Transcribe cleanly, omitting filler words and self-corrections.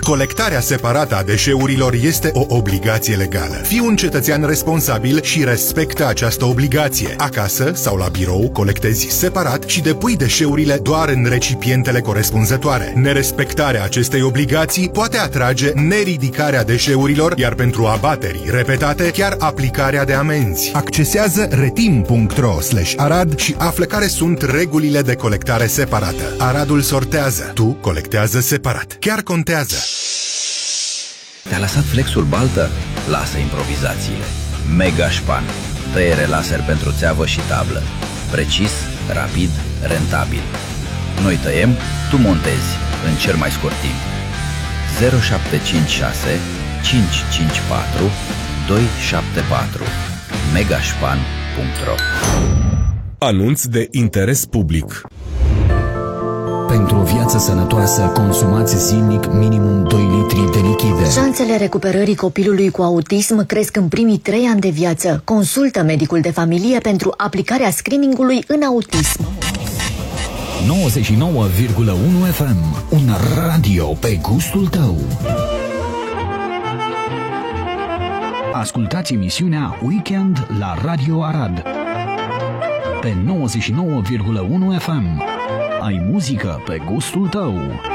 Colectarea separată a deșeurilor este o obligație legală. Fii un cetățean responsabil și respectă această obligație. Acasă sau la birou colectezi separat și depui deșeurile doar în recipientele corespunzătoare. Nerespectarea acestei obligații poate atrage neridicarea deșeurilor, iar pentru abateri repetate, chiar aplicarea de amenzi. Accesează retim.ro/Arad și află care sunt regulile de colectare separată. Aradul sortează, tu colectează separat. Chiar contează! Te-a lăsat flexul baltă? Lasă improvizațiile. Megașpan. Tăiere laser pentru țeavă și tablă. Precis, rapid, rentabil. Noi tăiem, tu montezi în cel mai scurt timp. 0756 554 274 megașpan.ro. Anunț de interes public. Pentru o viață sănătoasă, consumați zilnic minimum 2 litri de lichide. Șansele recuperării copilului cu autism cresc în primii 3 ani de viață. Consultă medicul de familie pentru aplicarea screeningului în autism. 99,1 FM. Un radio pe gustul tău. Ascultați emisiunea Weekend la Radio Arad pe 99,1 FM. Ai muzică pe gustul tău.